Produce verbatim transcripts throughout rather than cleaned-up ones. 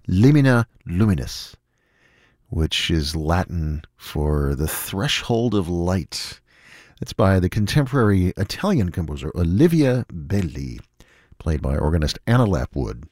Limina Luminis, which is Latin for the threshold of light. It's by the contemporary Italian composer Olivia Belli, played by organist Anna Lapwood.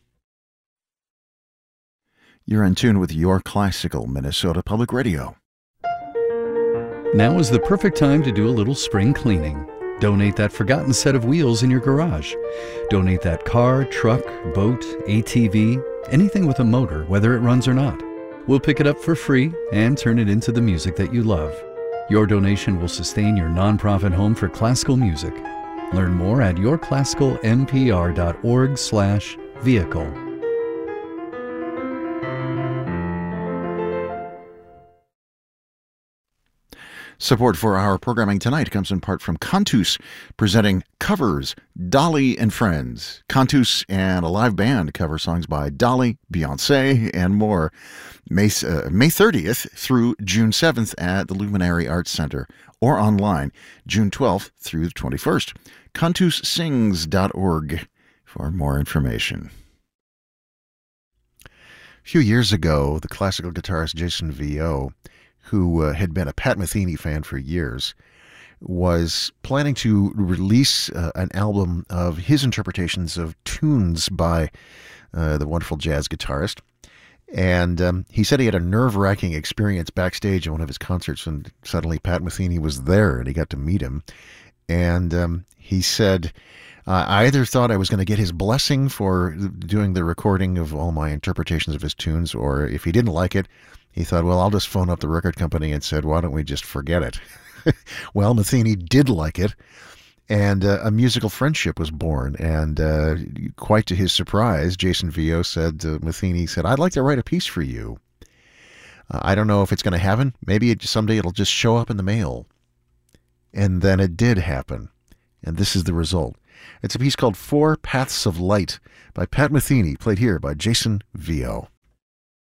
You're in tune with Your Classical Minnesota Public Radio. Now is the perfect time to do a little spring cleaning. Donate that forgotten set of wheels in your garage. Donate that car, truck, boat, A T V, anything with a motor, whether it runs or not. We'll pick it up for free and turn it into the music that you love. Your donation will sustain your nonprofit home for classical music. Learn more at yourclassicalnpr.org slash vehicle. Support for our programming tonight comes in part from Cantus, presenting Covers, Dolly and Friends. Cantus and a live band cover songs by Dolly, Beyonce, and more. May, uh, May thirtieth through June seventh at the Luminary Arts Center, or online June twelfth through the twenty-first. cantus sings dot org for more information. A few years ago, the classical guitarist Jason Vio, who uh, had been a Pat Metheny fan for years, was planning to release uh, an album of his interpretations of tunes by uh, the wonderful jazz guitarist. And um, he said he had a nerve-wracking experience backstage at one of his concerts, and suddenly Pat Metheny was there, and he got to meet him. And um, he said, uh, I either thought I was going to get his blessing for doing the recording of all my interpretations of his tunes, or if he didn't like it, he thought, well, I'll just phone up the record company and said, why don't we just forget it? Well, Metheny did like it, and uh, a musical friendship was born. And uh, quite to his surprise, Jason Vio said to Metheny, said, I'd like to write a piece for you. Uh, I don't know if it's going to happen. Maybe it, someday it'll just show up in the mail. And then it did happen. And this is the result. It's a piece called Four Paths of Light by Pat Metheny, played here by Jason Vio.